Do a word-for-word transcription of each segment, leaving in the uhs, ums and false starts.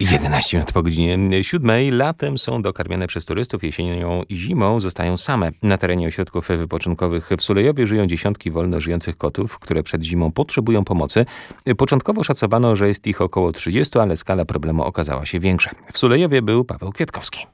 jedenaście minut po godzinie siódmej. Latem są dokarmiane przez turystów, jesienią i zimą zostają same. Na terenie ośrodków wypoczynkowych w Sulejowie żyją dziesiątki wolno żyjących kotów, które przed zimą potrzebują pomocy. Początkowo szacowano, że jest ich około trzydziestu, ale skala problemu okazała się większa. W Sulejowie był Paweł Kwiatkowski.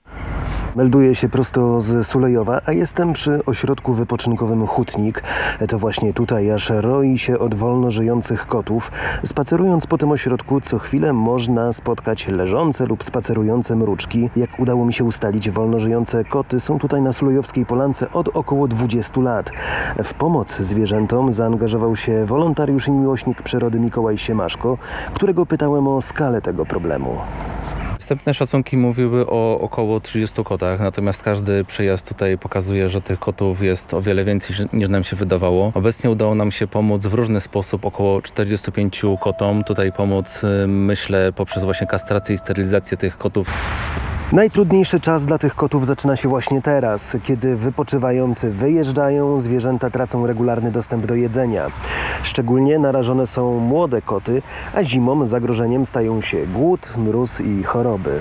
Melduję się prosto z Sulejowa, a jestem przy ośrodku wypoczynkowym Hutnik. To właśnie tutaj aż roi się od wolno żyjących kotów. Spacerując po tym ośrodku co chwilę można spotkać leżące lub spacerujące mruczki. Jak udało mi się ustalić, wolno żyjące koty są tutaj na Sulejowskiej Polance od około dwudziestu lat. W pomoc zwierzętom zaangażował się wolontariusz i miłośnik przyrody Mikołaj Siemaszko, którego pytałem o skalę tego problemu. Wstępne szacunki mówiły o około trzydziestu kotach, natomiast każdy przyjazd tutaj pokazuje, że tych kotów jest o wiele więcej niż nam się wydawało. Obecnie udało nam się pomóc w różny sposób około czterdziestu pięciu kotom. Tutaj pomóc, myślę, poprzez właśnie kastrację i sterylizację tych kotów. Najtrudniejszy czas dla tych kotów zaczyna się właśnie teraz, kiedy wypoczywający wyjeżdżają, zwierzęta tracą regularny dostęp do jedzenia. Szczególnie narażone są młode koty, a zimą zagrożeniem stają się głód, mróz i choroby.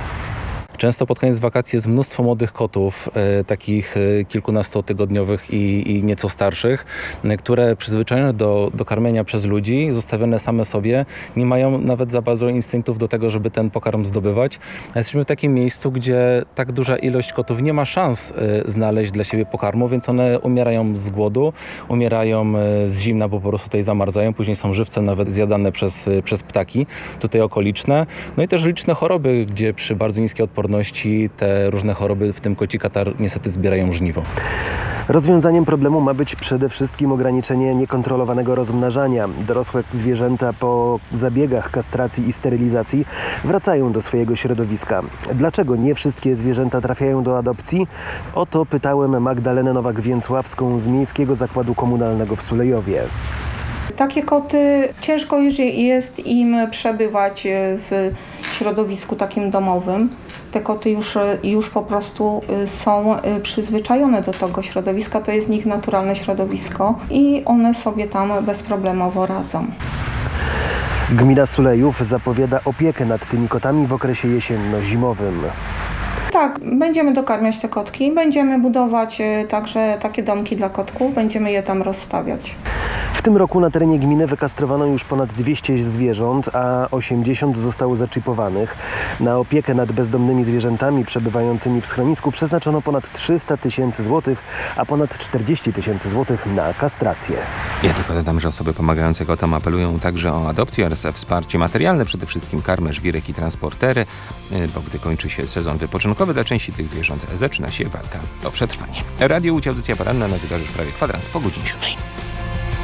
Często pod koniec wakacji jest mnóstwo młodych kotów, e, takich e, kilkunastotygodniowych i, i nieco starszych, e, które przyzwyczajone do, do karmienia przez ludzi, zostawione same sobie, nie mają nawet za bardzo instynktów do tego, żeby ten pokarm zdobywać. A jesteśmy w takim miejscu, gdzie tak duża ilość kotów nie ma szans e, znaleźć dla siebie pokarmu, więc one umierają z głodu, umierają e, z zimna, bo po prostu tutaj zamarzają, później są żywcem nawet zjadane przez, e, przez ptaki tutaj okoliczne. No i też liczne choroby, gdzie przy bardzo niskiej odporności te różne choroby, w tym koci katar, niestety zbierają żniwo. Rozwiązaniem problemu ma być przede wszystkim ograniczenie niekontrolowanego rozmnażania. Dorosłe zwierzęta po zabiegach kastracji i sterylizacji wracają do swojego środowiska. Dlaczego nie wszystkie zwierzęta trafiają do adopcji? O to pytałem Magdalenę Nowak-Więcławską z Miejskiego Zakładu Komunalnego w Sulejowie. Takie koty ciężko już jest im przebywać w środowisku takim domowym. Te koty już, już po prostu są przyzwyczajone do tego środowiska, to jest ich naturalne środowisko i one sobie tam bezproblemowo radzą. Gmina Sulejów zapowiada opiekę nad tymi kotami w okresie jesienno-zimowym. Tak, będziemy dokarmiać te kotki, będziemy budować także takie domki dla kotków, będziemy je tam rozstawiać. W tym roku na terenie gminy wykastrowano już ponad dwieście zwierząt, a osiemdziesiąt zostało zaczipowanych. Na opiekę nad bezdomnymi zwierzętami przebywającymi w schronisku przeznaczono ponad trzysta tysięcy złotych, a ponad czterdzieści tysięcy złotych na kastrację. Ja tylko dodam, że osoby pomagające kotom apelują także o adopcję oraz o wsparcie materialne, przede wszystkim karmę, żwirek i transportery, bo gdy kończy się sezon wypoczynkowy, dla części tych zwierząt zaczyna się walka o przetrwanie. Radio Łódź, audycja poranna na zegarze już prawie kwadrans po godzinie siódmej.